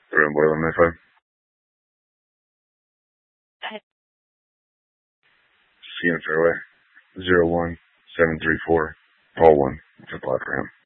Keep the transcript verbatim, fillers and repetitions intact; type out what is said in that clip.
Three on board eleven ninety-five. C N fairway. Zero one seven three four. Paul one. It's a plot for him.